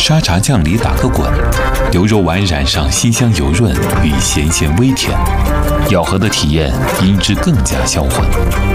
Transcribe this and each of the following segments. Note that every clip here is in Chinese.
沙茶酱里打个滚，牛肉丸染上鲜香油润与咸咸微甜，咬合的体验因之更加销魂。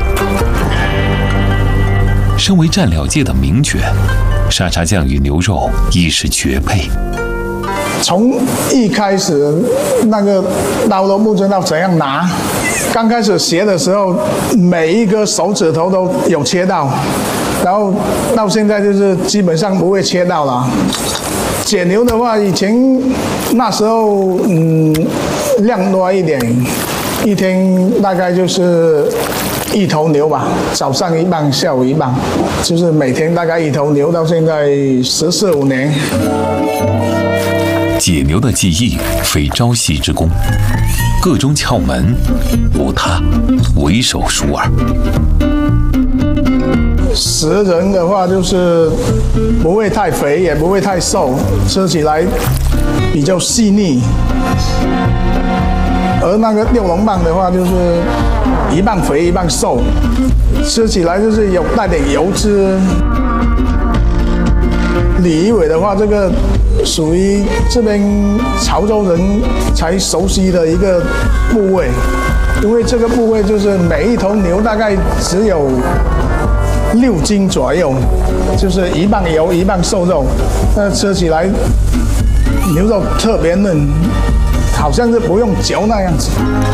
身为蘸料界的名角，沙茶酱与牛肉亦是绝配。 从一开始那个刀都不知道怎样拿，刚开始学的时候，每一个手指头都有切到，然后到现在就是基本上不会切到了。剪牛的话，以前那时候量多一点，一天大概就是1头牛吧，早上一磅，下午一磅，就是每天大概1头牛，到现在14、15年。 解牛的技艺非朝夕之功，各种窍门无他，唯手熟耳。 食人的话就是不会太肥，也不会太瘦，吃起来比较细腻。而那个6龙棒的话，就是1磅肥1磅瘦，吃起来就是有带点油脂。李一伟的话，这个属于这边潮州人才熟悉的一个部位，因为这个部位就是每一头牛大概只有6斤左右，就是1磅油1磅瘦肉，那吃起来牛肉特别嫩，好像是不用嚼那样子。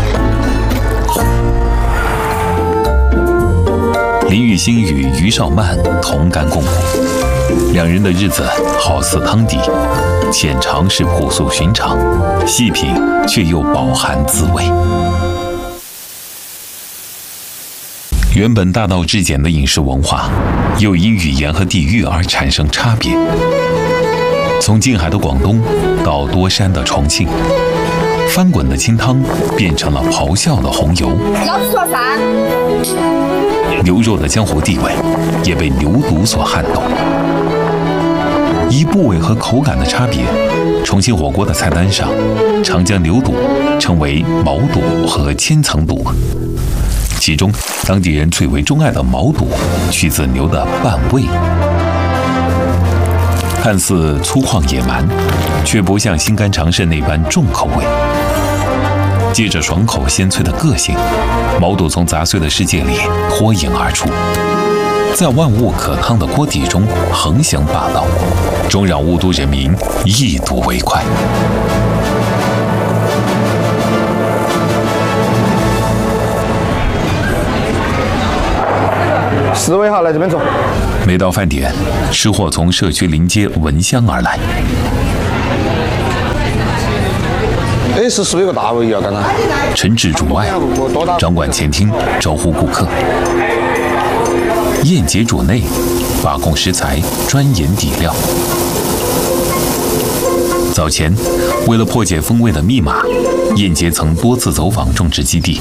林玉兴与于少曼同甘共苦，两人的日子好似汤底，浅尝是朴素寻常，细品却又饱含滋味。原本大道至简的饮食文化，又因语言和地域而产生差别。从近海的广东到多山的重庆，翻滚的清汤变成了咆哮的红油。 老子说啥？ 牛肉的江湖地位也被牛肚所撼动。依部位和口感的差别，重庆火锅的菜单上常将牛肚称为毛肚和千层肚。其中，当地人最为钟爱的毛肚取自牛的半胃，看似粗犷野蛮，却不像心肝肠肾那般重口味。借着爽口鲜脆的个性，毛肚从杂碎的世界里脱颖而出，在万物可汤的锅底中横行霸道，终让雾都人民一睹为快。 4位好，来这边坐。 每到饭点，吃货从社区临街闻香而来。 是4位个大胃呀，刚才。 陈志主外，掌管前厅，招呼顾客。宴节主内，把控食材，专研底料。早前，为了破解风味的密码，宴节曾多次走访种植基地。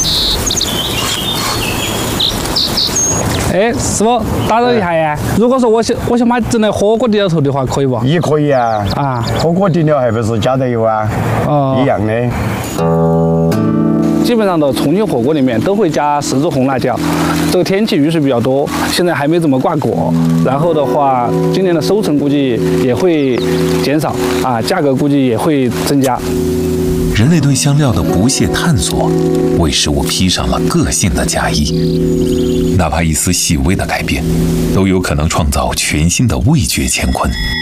师傅，打扰一下呀。如果说我想把整那火锅底料头的话，可以不？ 也可以啊。火锅底料还不是加的油啊？一样的。 基本上的重庆火锅里面都会加10支红辣椒。这个天气雨水比较多，现在还没怎么挂果。然后的话，今年的收成估计也会减少价格估计也会增加。 人类对香料的不懈探索，为食物披上了个性的嫁衣。哪怕一丝细微的改变，都有可能创造全新的味觉乾坤。